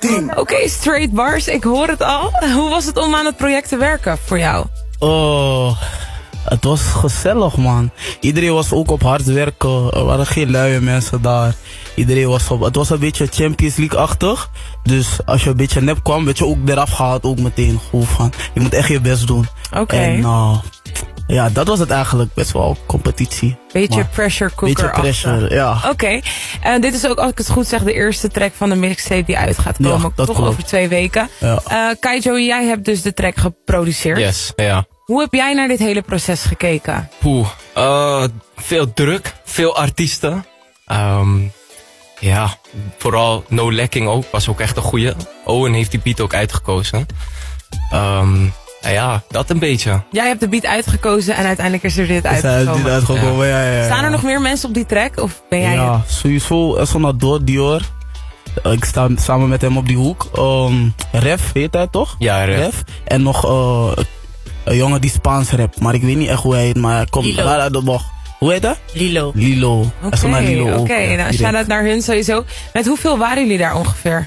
ding. Oké, Straight Bars, ik hoor het al. Hoe was het om aan het project te werken voor jou? Oh, het was gezellig, man. Iedereen was ook op hard werken. Er waren geen luie mensen daar. Iedereen was op... Het was een beetje Champions League-achtig. Dus als je een beetje nep kwam, werd je ook eraf gehaald. Ook meteen. Gewoon van, je moet echt je best doen. Oké. En ja, dat was het eigenlijk. Best wel competitie. Beetje pressure cooker. Beetje pressure, ja. Oké. Dit is ook, als ik het goed zeg, de eerste track van de mixtape die uit gaat komen. Ja, dat toch klopt. over 2 weken. Ja. Kaijo, jij hebt dus de track geproduceerd. Yes, ja. Hoe heb jij naar dit hele proces gekeken? Veel druk, veel artiesten. Ja, vooral No Lacking ook, was ook echt een goeie. Owen heeft die beat ook uitgekozen. Ja, dat een beetje. Jij hebt de beat uitgekozen en uiteindelijk is er dit uitgekomen. Ja. Staan er nog meer mensen op die track? Of ben jij Ja, sowieso. Esonador, Dior. Ik sta samen met hem op die hoek. Ref, heet hij toch? Ja, Ref. En nog een jongen die Spaans rap. Maar ik weet niet echt hoe hij heet. Maar hij komt daar uit de bocht. Hoe heet hij? Lilo. Oké, nou shout-out naar hun sowieso. Met hoeveel waren jullie daar ongeveer?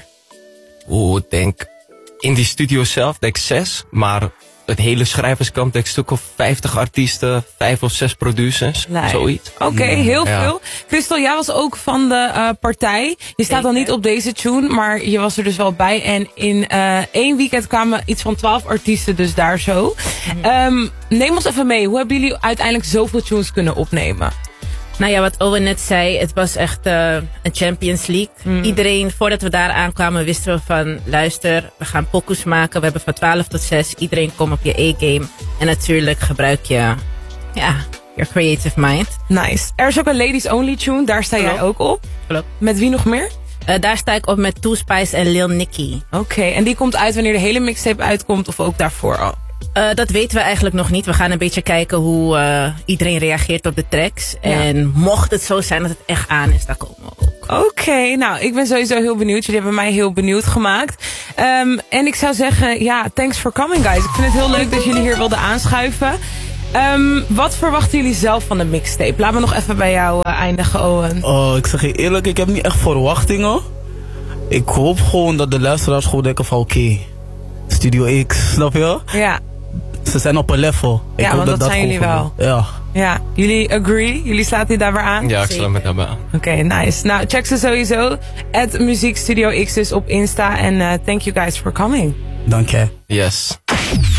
Ik denk in die studio zelf, denk ik 6. Maar het hele schrijverskamp, denk ik stuk of 50 artiesten, 5 of 6 producers. Zoiets. Oké, heel veel. Crystal, jij was ook van de partij. Je staat dan niet op deze tune, maar je was er dus wel bij. En in 1 weekend kwamen iets van 12 artiesten dus daar zo. Neem ons even mee. Hoe hebben jullie uiteindelijk zoveel tunes kunnen opnemen? Nou ja, wat Owen net zei, het was echt een Champions League. Iedereen, voordat we daar aankwamen, wisten we van, luister, we gaan pokoes maken. We hebben van 12 tot 6. Iedereen komt op je A-game. En natuurlijk gebruik je, your creative mind. Nice. Er is ook een Ladies Only tune, daar sta jij ook op. Klopt. Met wie nog meer? Daar sta ik op met Two Spice en Lil Nicky. Oké, en die komt uit wanneer de hele mixtape uitkomt of ook daarvoor al? Dat weten we eigenlijk nog niet. We gaan een beetje kijken hoe iedereen reageert op de tracks. Ja. En mocht het zo zijn dat het echt aan is, dan komen we ook. Oké, nou, ik ben sowieso heel benieuwd. Jullie hebben mij heel benieuwd gemaakt. En ik zou zeggen, thanks for coming, guys. Ik vind het heel leuk dat jullie hier wilden aanschuiven. Wat verwachten jullie zelf van de mixtape? Laten we nog even bij jou eindigen, Owen. Ik zeg je eerlijk, ik heb niet echt verwachtingen. Ik hoop gewoon dat de luisteraars gewoon denken van oké, Studio X, snap je? Ja. Ze zijn op een level. Ik hoop want dat zijn jullie wel. Ja, jullie agree? Jullie slaat die daarbij aan? Ja, ik sluit me daarbij aan. Oké, nice. Nou, check ze sowieso. @muziekstudio X dus op Insta. En thank you guys for coming. Dank je. Yes.